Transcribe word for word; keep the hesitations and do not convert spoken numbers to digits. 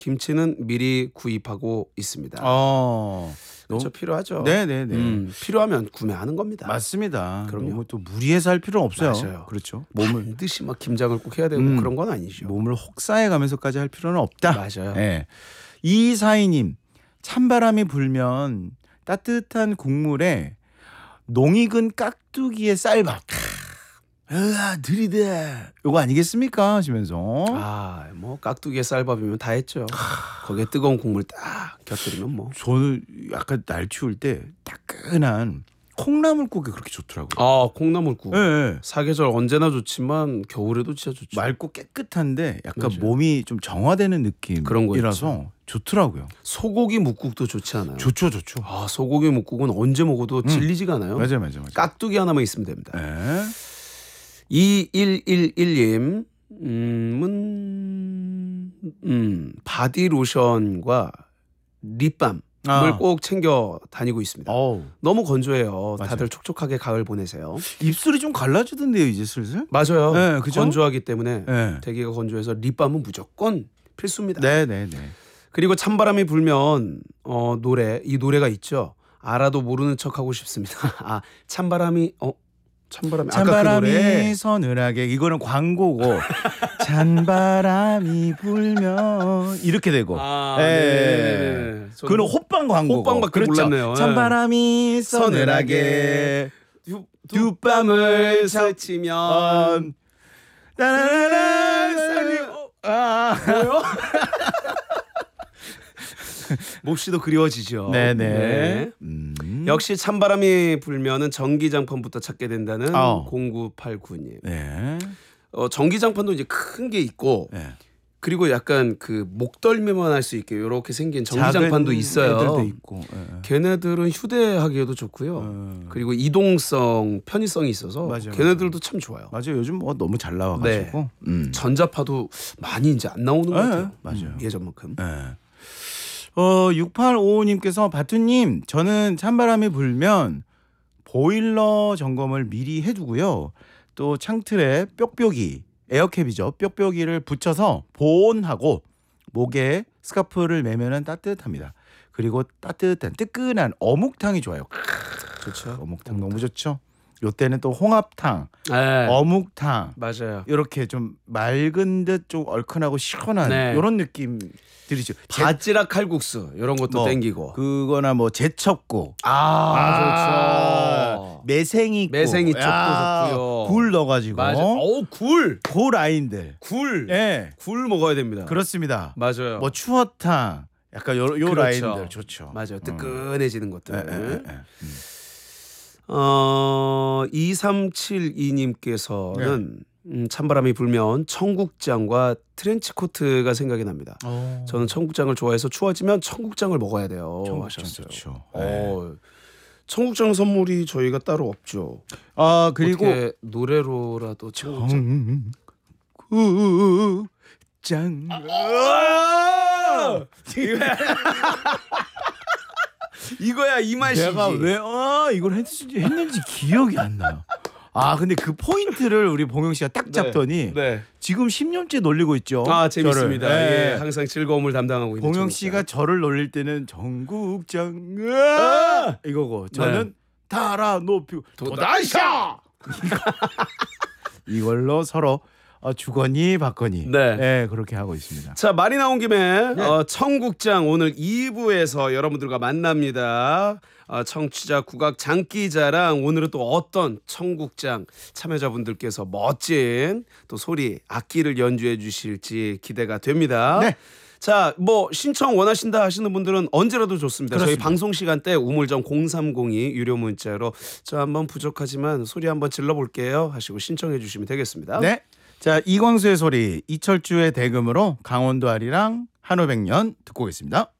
김치는 미리 구입하고 있습니다. 어. 그렇죠. 필요하죠. 네네네. 음, 필요하면 구매하는 겁니다. 맞습니다. 그럼요. 너무 또 무리해서 할 필요는 없어요. 맞아요. 그렇죠. 몸을 반드시 막 김장을 꼭 해야 되고 음. 그런 건 아니죠. 몸을 혹사해 가면서까지 할 필요는 없다. 맞아요. 네. 이사이님 찬바람이 불면 따뜻한 국물에 농익은 깍두기의 쌀밥. 으아 들이대. 이거 아니겠습니까? 하시면서. 아, 뭐 깍두기에 쌀밥이면 다 했죠. 거기에 뜨거운 국물 딱 곁들이면 뭐. 저는 약간 날 추울 때 따끈한 콩나물국이 그렇게 좋더라고요. 아, 콩나물국. 네, 네. 사계절 언제나 좋지만 겨울에도 진짜 좋죠. 맑고 깨끗한데 약간 맞아요. 몸이 좀 정화되는 그런 거 느낌이라서 좋더라고요. 소고기 묵국도 좋지 않아요? 좋죠, 좋죠. 아, 소고기 묵국은 언제 먹어도 질리지가 않아요. 맞아요, 맞아요, 맞아요. 깍두기 하나만 있으면 됩니다. 네. 이일일일님 음은 음, 바디 로션과 립밤을 아. 꼭 챙겨 다니고 있습니다. 어우, 너무 건조해요. 맞아요. 다들 촉촉하게 가을 보내세요. 입술이 좀 갈라지던데요, 이제 슬슬. 맞아요. 네, 그죠? 건조하기 때문에 네. 대기가 건조해서 립밤은 무조건 필수입니다. 네, 네, 네. 그리고 찬바람이 불면 어, 노래 이 노래가 있죠. 알아도 모르는 척하고 싶습니다. 아, 찬바람이 어 찬바람이 아까 그 찬바람이 노래 서늘하게 이거는 광고고 찬바람이 불면 이렇게 되고. 아, 예. 네. 저는 그건 호빵 광고고. 호빵밖에 그렇죠. 몰랐네요. 예. 찬바람이 서늘하게 두, 두 밤을 스치면 따라라라 산이 아. 뭐요? 몹시도 그리워지죠. 네네. 네. 음. 역시 찬바람이 불면은 전기장판부터 찾게 된다는 어. 공구팔구님. 네. 어, 전기장판도 이제 큰 게 있고 네. 그리고 약간 그 목덜미만 할 수 있게 이렇게 생긴 전기장판도 작은 있어요. 애들도 있고. 예, 예. 걔네들은 휴대하기에도 좋고요. 어. 그리고 이동성, 편의성이 있어서 맞아요, 걔네들도 참 좋아요. 맞아요. 요즘 뭐 너무 잘 나와가지고. 음. 전자파도 많이 이제 안 나오는 것 네, 같아요. 맞아요. 음, 예전만큼. 네. 어, 육팔오오님께서 바투님 저는 찬바람이 불면 보일러 점검을 미리 해두고요. 또 창틀에 뾱뾱이 에어캡이죠. 뾱뾱이를 붙여서 보온하고 목에 스카프를 매면은 따뜻합니다. 그리고 따뜻한 뜨끈한 어묵탕이 좋아요. 좋죠. 어묵탕 너무 좋죠. 요때는 또 홍합탕, 네. 어묵탕 맞아요. 이렇게 좀 맑은 듯 좀 얼큰하고 시원한 네. 이런 느낌 들이죠. 바지락 칼국수 이런 것도 뭐, 땡기고. 그거나 뭐 제첩국, 아, 좋죠. 매생이 매생이 쪽도 좋고요. 굴 넣어가지고 맞아. 어우 굴. 그 라인들. 굴. 예, 굴 먹어야 됩니다. 그렇습니다. 맞아요. 뭐 추어탕, 약간 요, 요 그렇죠. 라인들 좋죠. 맞아요. 음. 뜨끈해지는 것들. 예, 예, 예, 예. 음. 어, 이삼칠이님께서는 네. 음, 찬바람이 불면 청국장과 트렌치코트가 생각이 납니다. 어. 저는 청국장을 좋아해서 추워지면 청국장을 먹어야 돼요. 청국장 하셨어요. 좋죠. 어, 청국장 선물이 저희가 따로 없죠. 아 그리고 어떻게 노래로라도 청국장. 청국장. 아! 이거야 이 맛이지. 내가 왜 아, 이걸 했는지, 했는지 기억이 안 나요. 아 근데 그 포인트를 우리 봉영 씨가 딱 잡더니 네. 지금 십 년째 놀리고 있죠. 아 재밌습니다. 저를. 예, 예. 항상 즐거움을 담당하고 있는 봉영 청국장. 씨가 저를 놀릴 때는 전국장 아! 이거고 저는 네. 달아 높이 도다샤. 이걸로 서로 어, 주거니 받거니 네. 네, 그렇게 하고 있습니다. 자 말이 나온 김에 네. 어, 청국장 오늘 이 부에서 여러분들과 만납니다. 어, 청취자 국악 장기자랑 오늘은 또 어떤 청국장 참여자분들께서 멋진 또 소리 악기를 연주해 주실지 기대가 됩니다. 네. 자, 뭐 신청 원하신다 하시는 분들은 언제라도 좋습니다. 그렇습니다. 저희 방송 시간대 우물정 공삼공이 유료 문자로 저 한번 부족하지만 소리 한번 질러 볼게요 하시고 신청해 주시면 되겠습니다. 네. 자 이광수의 소리 이철주의 대금으로 강원도 아리랑 한오백년 듣고 오겠습니다.